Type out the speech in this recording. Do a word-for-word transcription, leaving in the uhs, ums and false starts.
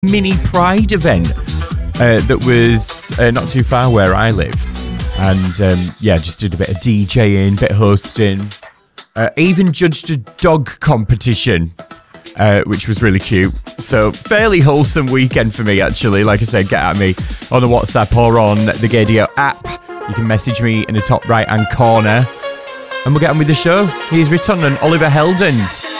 mini Pride event uh, that was uh, not too far where I live. And um, yeah, just did a bit of DJing, bit of hosting. Uh, even judged a dog competition, uh, which was really cute. So fairly wholesome weekend for me, actually. Like I said, get at me on the WhatsApp or on the Gaydio app. You can message me in the top right-hand corner. And we'll get on with the show. Here's Riton and Oliver Heldens.